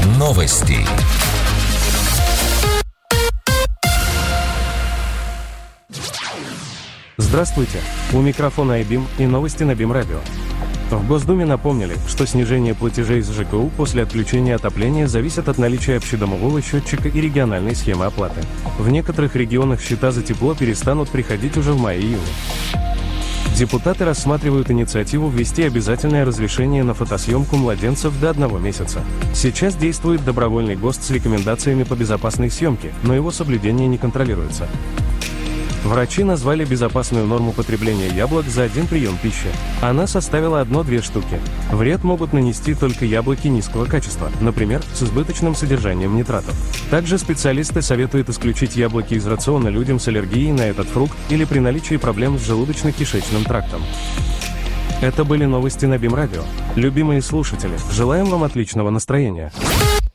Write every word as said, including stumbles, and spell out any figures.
Новости. Здравствуйте! У микрофона айбим и новости на БИМ-радио. В Госдуме напомнили, что снижение платежей с ЖКУ после отключения отопления зависит от наличия общедомового счетчика и региональной схемы оплаты. В некоторых регионах счета за тепло перестанут приходить уже в мае-июне. Депутаты рассматривают инициативу ввести обязательное разрешение на фотосъемку младенцев до одного месяца. Сейчас действует добровольный ГОСТ с рекомендациями по безопасной съемке, но его соблюдение не контролируется. Врачи назвали безопасную норму потребления яблок за один прием пищи. Она составила одну-две штуки. Вред могут нанести только яблоки низкого качества, например, с избыточным содержанием нитратов. Также специалисты советуют исключить яблоки из рациона людям с аллергией на этот фрукт или при наличии проблем с желудочно-кишечным трактом. Это были новости на БИМ-радио. Любимые слушатели, желаем вам отличного настроения.